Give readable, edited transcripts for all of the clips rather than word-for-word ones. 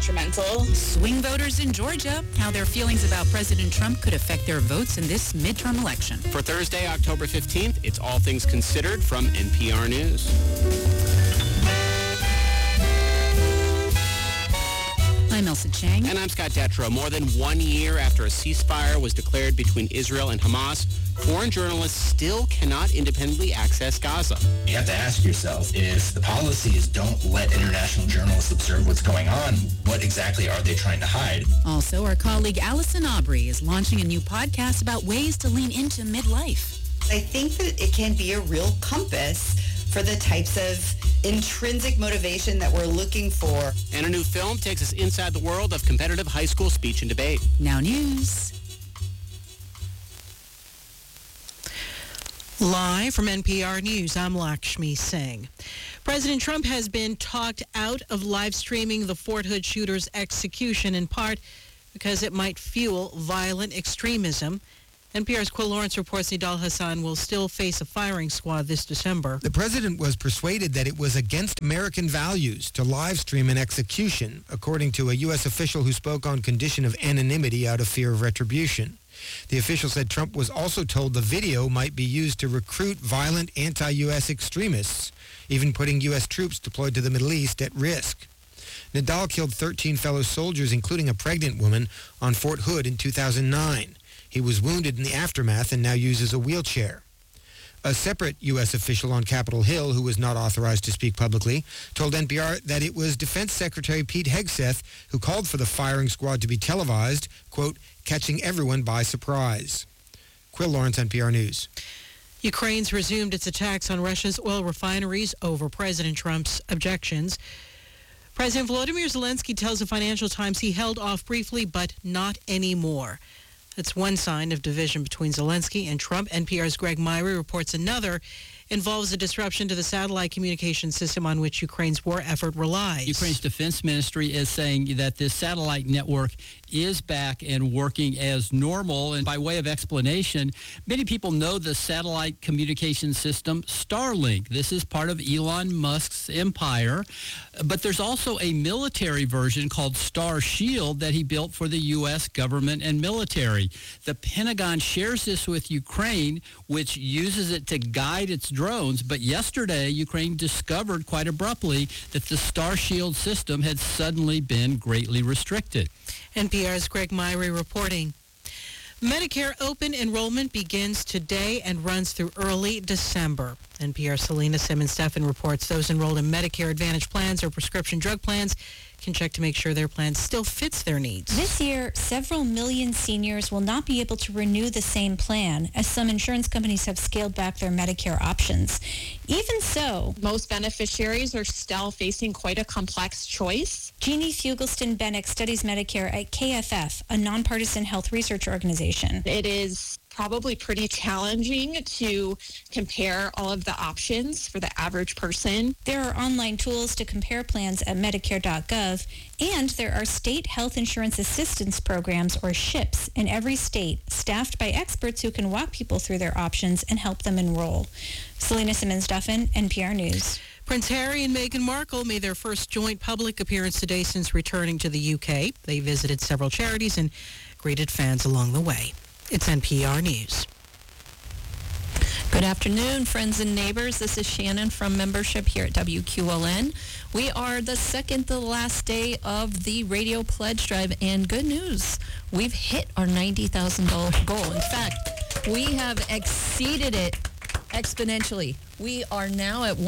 detrimental. Swing voters in Georgia, how their feelings about President Trump could affect their votes in this midterm election. For Thursday, October 15th, it's All Things Considered from NPR News. I'm Elsa Chang. And I'm Scott Detrow. More than 1 year after a ceasefire was declared between Israel and Hamas, foreign journalists still cannot independently access Gaza. You have to ask yourself, if the policy is don't let international journalists observe what's going on, what exactly are they trying to hide? Also, our colleague Allison Aubrey is launching a new podcast about ways to lean into midlife. I think that it can be a real compass for the types of intrinsic motivation that we're looking for. And a new film takes us inside the world of competitive high school speech and debate. Now news. Live from NPR News, I'm Lakshmi Singh. President Trump has been talked out of live streaming the Fort Hood shooter's execution, in part because it might fuel violent extremism. NPR's Quill Lawrence reports Nidal Hassan will still face a firing squad this December. The president was persuaded that it was against American values to live stream an execution, according to a U.S. official who spoke on condition of anonymity out of fear of retribution. The official said Trump was also told the video might be used to recruit violent anti-U.S. extremists, even putting U.S. troops deployed to the Middle East at risk. Nidal killed 13 fellow soldiers, including a pregnant woman, on Fort Hood in 2009. He was wounded in the aftermath and now uses a wheelchair. A separate U.S. official on Capitol Hill, who was not authorized to speak publicly, told NPR that it was Defense Secretary Pete Hegseth who called for the firing squad to be televised, quote, catching everyone by surprise. Quill Lawrence, NPR News. Ukraine's resumed its attacks on Russia's oil refineries over President Trump's objections. President Volodymyr Zelensky tells the Financial Times he held off briefly, but not anymore. That's one sign of division between Zelensky and Trump. NPR's Greg Myrie reports another involves a disruption to the satellite communication system on which Ukraine's war effort relies. Ukraine's defense ministry is saying that this satellite network is back and working as normal. And by way of explanation, many people know the satellite communication system Starlink. This is part of Elon Musk's empire. But there's also a military version called Star Shield that he built for the U.S. government and military. The Pentagon shares this with Ukraine, which uses it to guide its drones. But yesterday, Ukraine discovered quite abruptly that the Star Shield system had suddenly been greatly restricted. NPR's Greg Myrie reporting. Medicare open enrollment begins today and runs through early December. NPR's Selena Simmons-Steffen reports those enrolled in Medicare Advantage plans or prescription drug plans can check to make sure their plan still fits their needs. This year, several million seniors will not be able to renew the same plan, as some insurance companies have scaled back their Medicare options. Even so, Most beneficiaries are still facing quite a complex choice. Jeannie Fugelston-Bennick studies Medicare at KFF, a nonpartisan health research organization. It is probably pretty challenging to compare all of the options for the average person. There are online tools to compare plans at Medicare.gov, and there are state health insurance assistance programs, or SHIPs, in every state, staffed by experts who can walk people through their options and help them enroll. Selena Simmons-Duffin, NPR News. Prince Harry and Meghan Markle made their first joint public appearance today since returning to the UK. They visited several charities and greeted fans along the way. It's NPR News. Good afternoon, friends and neighbors. This is Shannon from membership here at WQLN. We are the second to the last day of the Radio Pledge Drive, and good news, we've hit our $90,000 goal. In fact, we have exceeded it exponentially. We are now at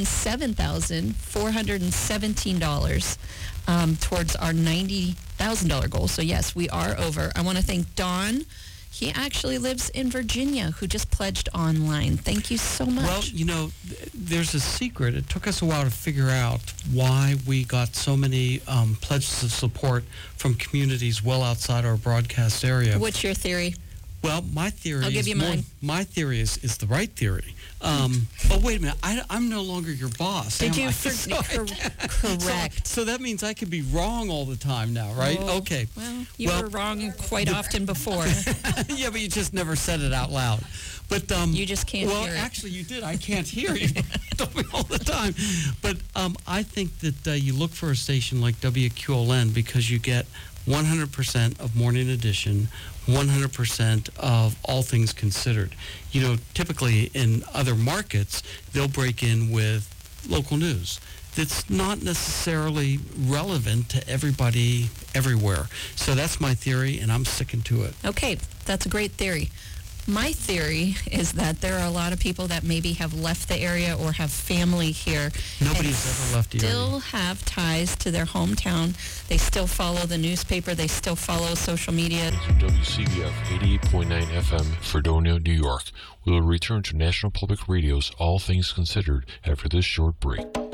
$107,417 towards our $90,000 goal. So yes, we are over. I want to thank Don. He actually lives in Virginia, who just pledged online. Thank you so much. Well, you know, there's a secret. It took us a while to figure out why we got so many pledges of support from communities well outside our broadcast area. What's your theory? Well, my theory I'll give is you more, mine. my theory is the right theory. Oh, wait a minute. I'm no longer your boss. Did am you I? correct? So that means I could be wrong all the time now, right? Oh, Okay. Well, you were wrong quite often before. Yeah, but you just never said it out loud. But you just can't hear it. Well, actually, you did. I can't hear you. Tell me all the time. But I think that you look for a station like WQLN because you get 100% of Morning Edition, 100% of All Things Considered. You know, typically in other markets, they'll break in with local news that's not necessarily relevant to everybody everywhere. So that's my theory, and I'm sticking to it. Okay, that's a great theory. My theory is that there are a lot of people that maybe have left the area or have family here. Nobody's ever left the area. Still have ties to their hometown. They still follow the newspaper. They still follow social media. WCBF 88.9 FM, Fredonia, New York. We will return to National Public Radio's All Things Considered after this short break.